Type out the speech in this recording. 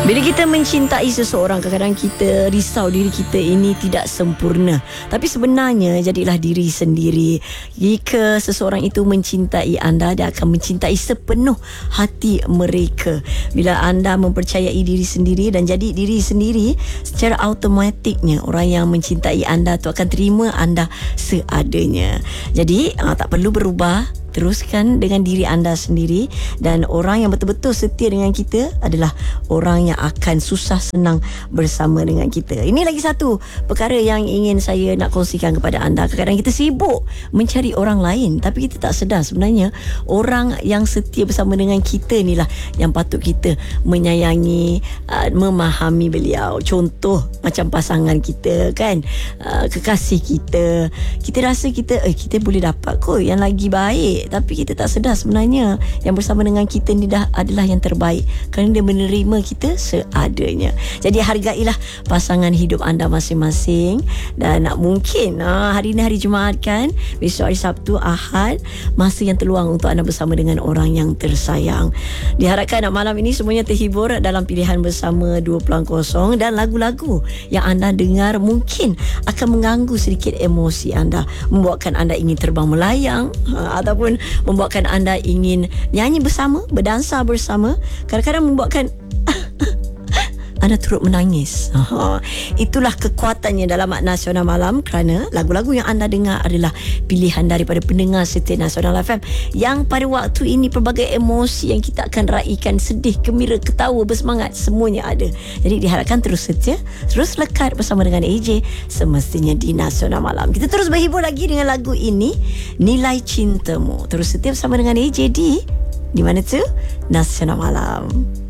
Bila kita mencintai seseorang, kadang-kadang kita risau diri kita ini tidak sempurna. Tapi sebenarnya jadilah diri sendiri. Jika seseorang itu mencintai anda, dia akan mencintai sepenuh hati mereka. Bila anda mempercayai diri sendiri dan jadi diri sendiri, secara automatiknya orang yang mencintai anda tu akan terima anda seadanya. Jadi tak perlu berubah. Teruskan dengan diri anda sendiri, dan orang yang betul-betul setia dengan kita adalah orang yang akan susah senang bersama dengan kita. Ini lagi satu perkara yang ingin saya nak kongsikan kepada anda. Kadang-kadang kita sibuk mencari orang lain, tapi kita tak sedar sebenarnya orang yang setia bersama dengan kita inilah yang patut kita menyayangi, memahami beliau. Contoh macam pasangan kita kan, kekasih kita. Kita rasa kita boleh dapat kot yang lagi baik, tapi kita tak sedar sebenarnya yang bersama dengan kita ni dah adalah yang terbaik, kerana dia menerima kita seadanya. Jadi hargailah pasangan hidup anda masing-masing. Dan mungkin hari ni hari Jumaat kan, besok hari Sabtu, Ahad, masa yang terluang untuk anda bersama dengan orang yang tersayang. Diharapkan malam ini semuanya terhibur dalam pilihan bersama 2.0, dan lagu-lagu yang anda dengar mungkin akan mengganggu sedikit emosi anda, membuatkan anda ingin terbang melayang, ataupun membuatkan anda ingin nyanyi bersama, berdansa bersama, kadang-kadang membuatkan anda turut menangis. Itulah kekuatannya dalam Nasional Malam, kerana lagu-lagu yang anda dengar adalah pilihan daripada pendengar setia Nasional FM, yang pada waktu ini pelbagai emosi yang kita akan raikan, sedih, gembira, ketawa, bersemangat, semuanya ada. Jadi diharapkan terus setia, terus lekat bersama dengan AJ semestinya di Nasional Malam. Kita terus berhibur lagi dengan lagu ini, Nilai Cintamu. Terus setia bersama dengan AJ di mana tu? Nasional Malam.